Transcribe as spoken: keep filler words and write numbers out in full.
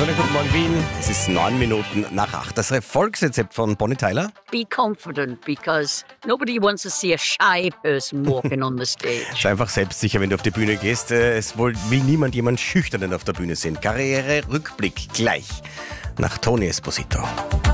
Schönen guten Morgen, Wien. Es ist neun Minuten nach acht. Das Erfolgsrezept von Bonnie Tyler. Be confident, because nobody wants to see a shy person walking on the stage. Sei einfach selbstsicher, wenn du auf die Bühne gehst. Es will niemand jemand Schüchternen auf der Bühne sehen. Karriere-Rückblick gleich nach Tony Esposito.